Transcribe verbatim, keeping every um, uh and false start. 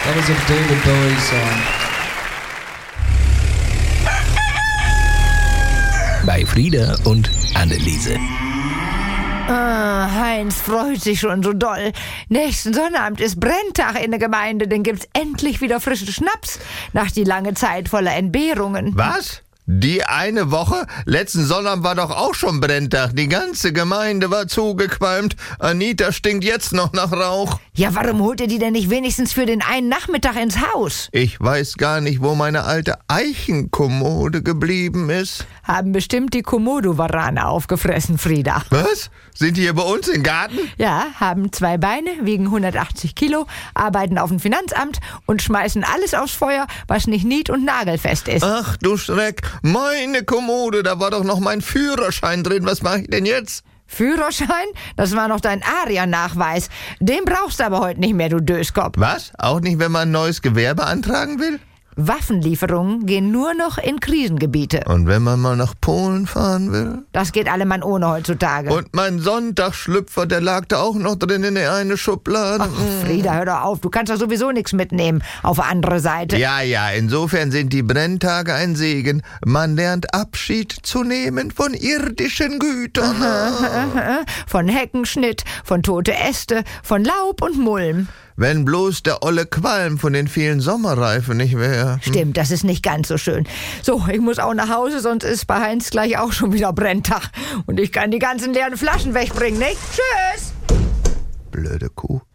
That was a David Bowie song. Bei Frieda und Anneliese. Ah, Heinz freut sich schon so doll. Nächsten Sonnabend ist Brenntag in der Gemeinde, dann gibt's endlich wieder frischen Schnaps nach die lange Zeit voller Entbehrungen. Was? Die eine Woche? Letzten Sonnabend war doch auch schon Brenntag. Die ganze Gemeinde war zugequalmt. Anita stinkt jetzt noch nach Rauch. Ja, warum holt ihr die denn nicht wenigstens für den einen Nachmittag ins Haus? Ich weiß gar nicht, wo meine alte Eichenkommode geblieben ist. Haben bestimmt die Komodo-Warane aufgefressen, Frieda. Was? Sind die hier bei uns im Garten? Ja, haben zwei Beine, wiegen hundertachtzig Kilo, arbeiten auf dem Finanzamt und schmeißen alles aufs Feuer, was nicht nied- und nagelfest ist. Ach du Schreck, meine Kommode, da war doch noch mein Führerschein drin. Was mache ich denn jetzt? Führerschein? Das war noch dein Aria-Nachweis. Den brauchst du aber heute nicht mehr, du Döskopf. Was? Auch nicht, wenn man ein neues Gewehr beantragen will? Waffenlieferungen gehen nur noch in Krisengebiete. Und wenn man mal nach Polen fahren will? Das geht allemann ohne heutzutage. Und mein Sonntagsschlüpfer, der lag da auch noch drin in der eine Schublade. Ach, Frieda, hör doch auf. Du kannst doch sowieso nichts mitnehmen auf die andere Seite. Ja, ja, insofern sind die Brenntage ein Segen. Man lernt Abschied zu nehmen von irdischen Gütern. Von Heckenschnitt, von tote Äste, von Laub und Mulm. Wenn bloß der olle Qualm von den vielen Sommerreifen nicht wäre. Stimmt, das ist nicht ganz so schön. So, ich muss auch nach Hause, sonst ist bei Heinz gleich auch schon wieder Brenntag. Und ich kann die ganzen leeren Flaschen wegbringen, nicht? Tschüss! Blöde Kuh.